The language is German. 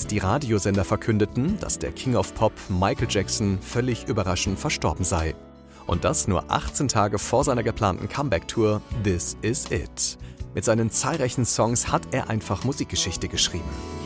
die Radiosender verkündeten, dass der King of Pop Michael Jackson völlig überraschend verstorben sei. Und das nur 18 Tage vor seiner geplanten Comeback-Tour This Is It. Mit seinen zahlreichen Songs hat er einfach Musikgeschichte geschrieben.